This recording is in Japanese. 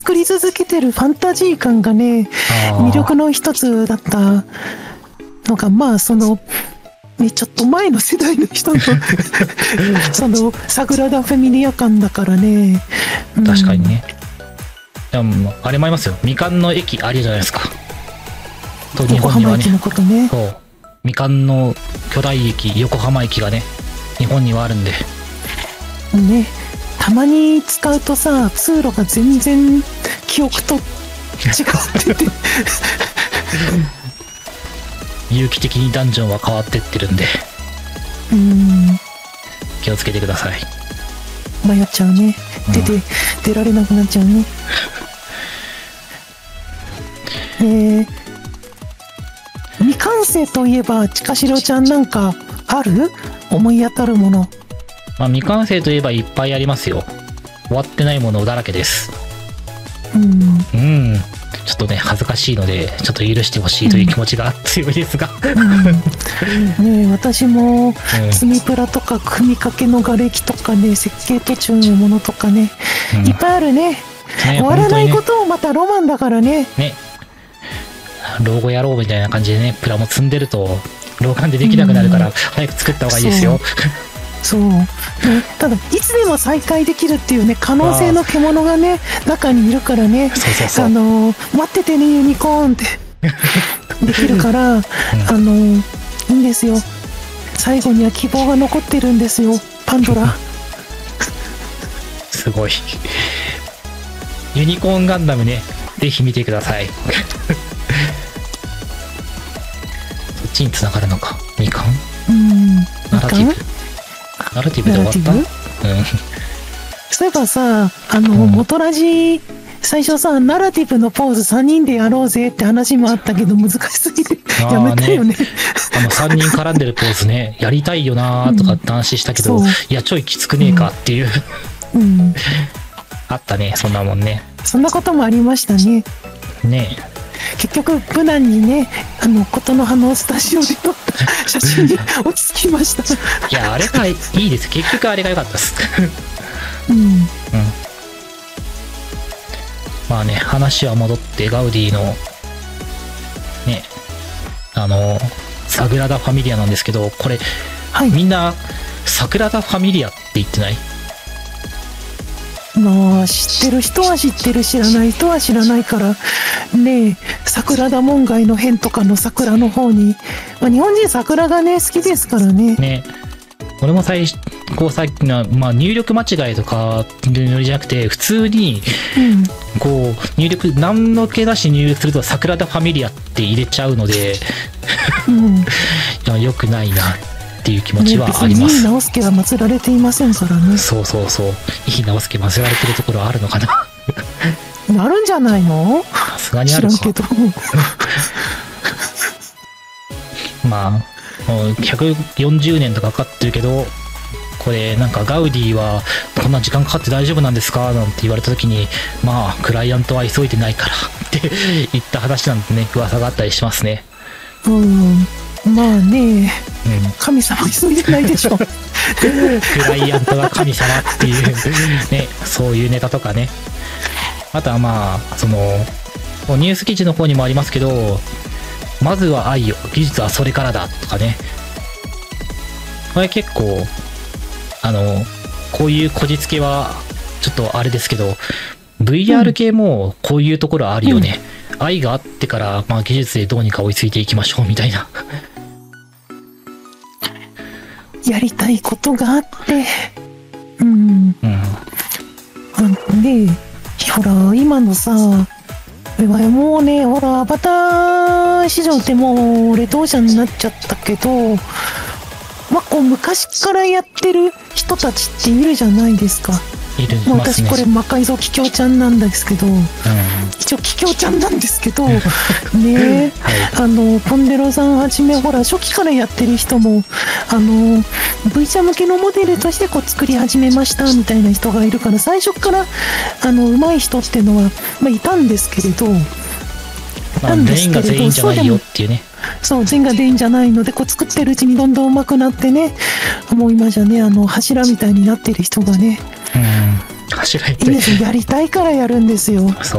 作り続けてるファンタジー感がね、魅力の一つだったのが、まあそのね、ちょっと前の世代の人のそのサグラダ・ファミリア感だからね、 確かにね。でもあれもありますよ、未完の駅あるじゃないですか。と日本にはね、 横浜駅のことね。 そう未完の巨大駅、横浜駅がね日本にはあるんでね、たまに使うとさ、通路が全然記憶と違ってて有機的にダンジョンは変わってってるんで、気をつけてください。 迷っちゃうね。出られなくなっちゃうね。未完成といえばちかしろちゃんなんかある？思い当たるもの。 まあ未完成といえばいっぱいありますよ。終わってないものだらけです。ちょっとね恥ずかしいのでちょっと許してほしいという気持ちが強いですが、 ねえ、私も積みプラとか組みかけの瓦礫とかね、設計途中のものとかね、いっぱいあるね。終わらないこともまたロマンだからね。 老後やろうみたいな感じでね、プラも積んでると老眼でできなくなるから早く作った方がいいですよ。 そう、ね、ただいつでも再開できるっていうね、可能性の獣がね中にいるからね。待っててねユニコーンってできるからいいんですよ。最後には希望が残ってるんですよ、パンドラすごい。ユニコーンガンダムね、ぜひ見てくださいそっちに繋がるのか。みかんナラティブで終わった。 そういえばさ、元ラジ最初さ、ナラティブのポーズ3人でやろうぜって話もあったけど難しすぎてやめたよね。 3人絡んでるポーズね、やりたいよなーとかって話したけど、いやちょいきつくねえかっていう、あったね、そんなもんね。 そんなこともありましたね。結局無難にね、琴の葉のスタジオで撮った写真に落ち着きましたいやあれがいいです。結局あれが良かったですまあね、話は戻ってガウディのね、サグラダ・ファミリアなんですけど、これ、みんなサグラダ・ファミリアって言ってない？ まあ知ってる人は知ってる、知らない人は知らないからね。桜田門外の変とかの桜の方に、日本人桜がね好きですからね。 俺もさっきの、入力間違いとかのじゃなくて普通に、こう入力何の気なし入力すると桜田ファミリアって入れちゃうので良くないなっていう気持ちはあります。 井伊直弼が祀られていませんからね。 そう井伊直弼祀られてるところあるのかなあるんじゃないの？ さすがにあるか。 知らんけど 140年とかかかってるけど、これなんかガウディはこんな時間かかって大丈夫なんですかなんて言われた時に、クライアントは急いでないからって言った話なんてね、噂があったりしますね。 神様急いでないでしょクライアントが神様っていうね、そういうネタとかね。あとはニュース記事の方にもありますけど、まずは愛を、技術はそれからだとかね。これ結構こういうこじつけはちょっとあれですけど、 VR 系もこういうところあるよね。愛があってから、技術でどうにか追いついていきましょうみたいなやりたいことがあって、でほら今のさ、もうね、ほらアバター市場ってもうレトーシャンになっちゃったけど、昔からやってる人たちっているじゃないですか。私これ魔改造キキョウちゃんなんですけど、一応キキョウちゃんなんですけどね、ポンデロさんはじめ、ほら初期からやってる人もV 社向けのモデルとして作り始めましたみたいな人がいるから、最初から上手い人っていうのはいたんですけれど、 全員が全員じゃないよっていうね。 全員が全員じゃないので、作ってるうちにどんどん上手くなってね、もう今じゃね、柱みたいになってる人がね、 私が言っていいです、やりたいからやるんですよ。 そう